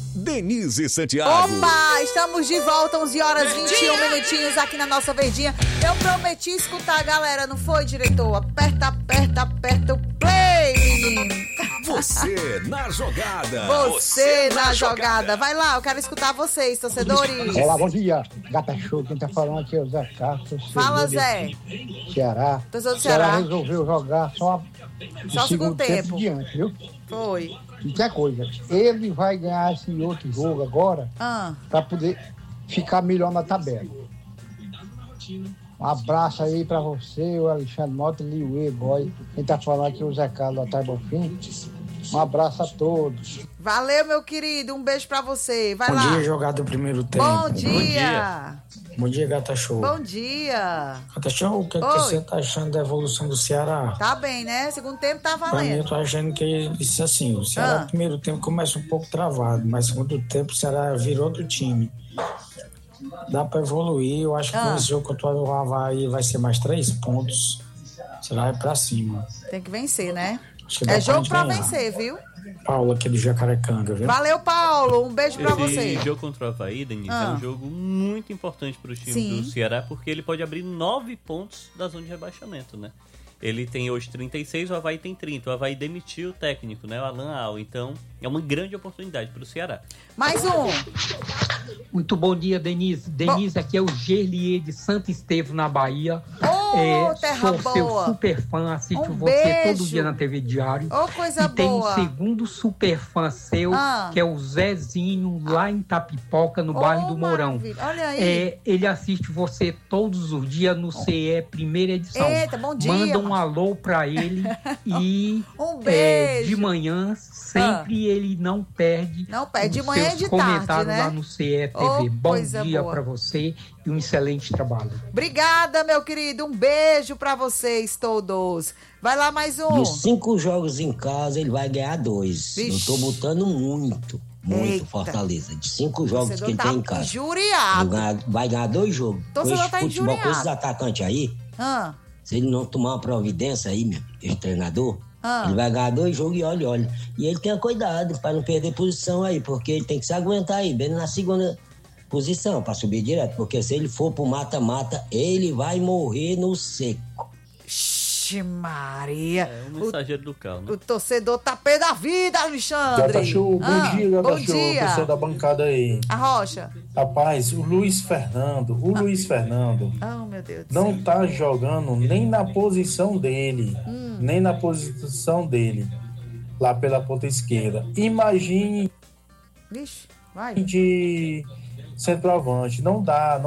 Denise Santiago. Opa, estamos de volta, 11 horas 21 minutinhos aqui na nossa verdinha. Eu prometi escutar a galera, não foi, diretor? Aperta o play, menino. Você na jogada. Você na jogada. Vai lá, eu quero escutar vocês, torcedores. Olá, bom dia. Gata Show, quem tá falando aqui é o Zé Castro. Fala, Zé. Ceará. Torcedor do Ceará Ceará. resolveu jogar só o segundo tempo diante, viu? Foi. E que coisa, ele vai ganhar esse outro jogo agora pra poder ficar melhor na tabela. Um abraço aí pra você, o Alexandre Mota, Liuê, boy. Quem tá falando aqui é o Zé Carlos da Taibofim. Um abraço a todos. Valeu, meu querido. Um beijo pra você. Vai lá. Bom dia, jogada do primeiro tempo. Bom dia. Bom dia, Gata Show. Bom dia. Gata Show, o que você tá achando da evolução do Ceará? Tá bem, né? Segundo tempo tá Pra mim, eu valendo. tô achando que isso assim, o Ceará primeiro tempo começa um pouco travado, mas segundo tempo o Ceará virou do time. Dá pra evoluir, eu acho que com esse jogo contra o Avaí vai ser mais 3 pontos. O Ceará vai pra cima. Tem que vencer, né? Acho que dá É jogo pra ganhar. vencer, viu? Paulo aqui do Jacarecanga, viu? Valeu, Paulo. Um beijo pra você. Esse jogo contra o Avaí, Denise, é um jogo muito importante para o time do Ceará, porque ele pode abrir 9 pontos da zona de rebaixamento, né? Ele tem hoje 36, o Avaí tem 30. O Avaí demitiu o técnico, né? O Alan Al. Então, é uma grande oportunidade para o Ceará. Mais um. Muito bom dia, Denise. Denise, aqui é o Gerlier de Santo Estevão, na Bahia. Terra sou boa. seu super fã, assisto você beijo. todo dia na TV Diário. Coisa e tem boa. um segundo super fã seu, que é o Zezinho, lá em Tapipoca, no bairro do Mourão. Maravilha. Olha aí. Ele assiste você todos os dias no CE, primeira edição. Eita, bom dia. Manda um alô pra ele e beijo. de manhã sempre ele não perde. Não perde de manhã e de comentários tarde, né? lá no CE TV. Bom dia boa. pra você e um excelente trabalho. Obrigada, meu querido. Um beijo pra vocês todos. Vai lá, mais um. Dos 5 jogos em casa, ele vai ganhar 2. Eu tô botando muito Fortaleza. De 5 jogos que ele tem em casa. Injuriado. Vai ganhar 2 jogos. Torcedor tá injuriado. Com esses atacantes aí, se ele não tomar uma providência aí, esse treinador, ele vai ganhar 2 jogos e olha. E ele tenha cuidado pra não perder posição aí, porque ele tem que se aguentar aí, bem na segunda posição, pra subir direto. Porque se ele for pro mata-mata, ele vai morrer no seco. Maria. É um mensageiro do carro, né? O torcedor tá pé da vida, Alexandre. Gata Show, bom dia, Gata bom Show, dia. pessoal da bancada aí. A Rocha. Rapaz, o Luiz Fernando, Oh, meu Deus do não céu. tá jogando nem na posição dele, lá pela ponta esquerda. Imagine Vixe, vai. de centroavante, não dá.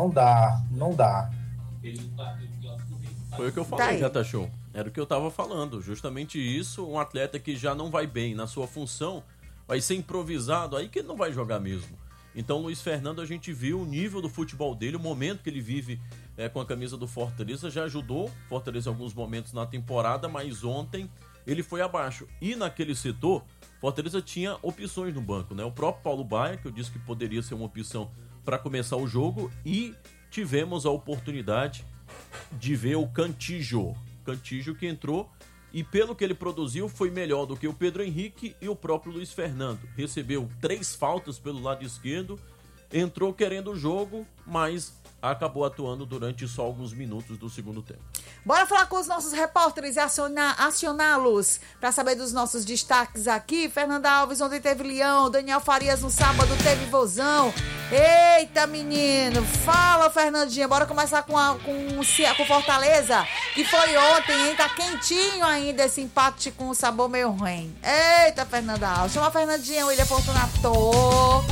Foi o que eu falei, Gata Show. Era o que eu tava falando, justamente isso. Um atleta que já não vai bem na sua função, vai ser improvisado, aí que ele não vai jogar mesmo. Então o Luiz Fernando, a gente viu o nível do futebol dele, o momento que ele vive com a camisa do Fortaleza, já ajudou Fortaleza em alguns momentos na temporada, mas ontem ele foi abaixo. E naquele setor, Fortaleza tinha opções no banco, né? O próprio Paulo Baia, que eu disse que poderia ser uma opção para começar o jogo, e tivemos a oportunidade de ver o Cantillo que entrou e pelo que ele produziu foi melhor do que o Pedro Henrique e o próprio Luiz Fernando. Recebeu 3 faltas pelo lado esquerdo, entrou querendo o jogo, mas acabou atuando durante só alguns minutos do segundo tempo. Bora falar com os nossos repórteres e acioná-los para saber dos nossos destaques aqui. Fernanda Alves ontem teve Leão, Daniel Farias no sábado teve Vozão. Eita, menino! Fala, Fernandinha. Bora começar com Fortaleza, que foi ontem, hein? Tá quentinho ainda esse empate com um sabor meio ruim. Eita, Fernanda Alves. Chama a Fernandinha, William Fortunato.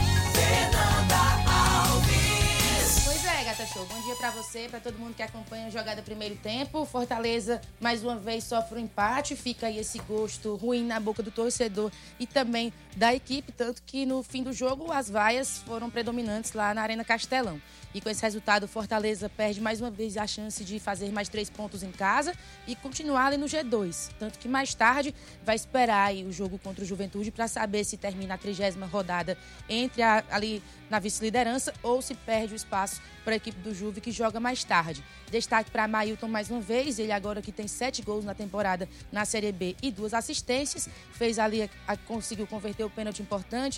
Gata Show, bom dia pra você, pra todo mundo que acompanha a jogada primeiro tempo. Fortaleza, mais uma vez, sofre um empate, fica aí esse gosto ruim na boca do torcedor e também da equipe, tanto que no fim do jogo as vaias foram predominantes lá na Arena Castelão. E com esse resultado, o Fortaleza perde mais uma vez a chance de fazer mais 3 pontos em casa e continuar ali no G2. Tanto que mais tarde vai esperar aí o jogo contra o Juventude para saber se termina a 30ª rodada entre ali na vice-liderança ou se perde o espaço para a equipe do Juve, que joga mais tarde. Destaque para Mailton mais uma vez, ele agora que tem 7 gols na temporada na Série B e 2 assistências, fez ali, conseguiu converter o pênalti importante